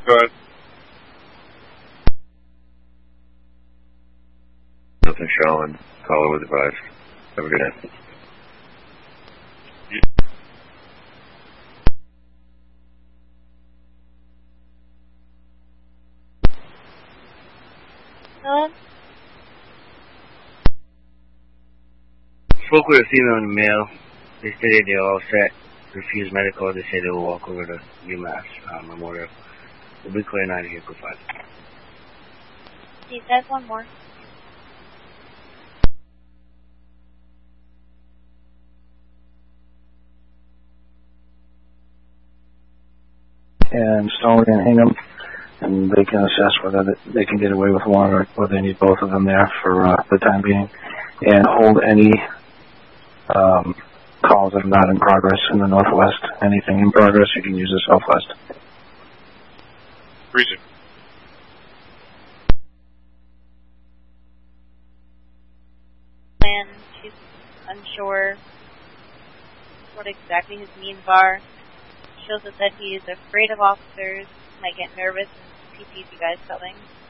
Go ahead. Nothing showing. Caller was advised. Have a good day. Hello? Spoke with a female in the mail. They stated they're all set. Refused medical. They say they will walk over to UMass Memorial. We'll be clear 9 here, go 5. He says one more. And Stoney and Hingham, and they can assess whether they can get away with one or they need both of them there for the time being, and hold any calls that are not in progress in the Northwest. Anything in progress, you can use the Southwest. Reason. And she's unsure what exactly his means are. Shows us that he is afraid of officers, might get nervous and PPs you guys something.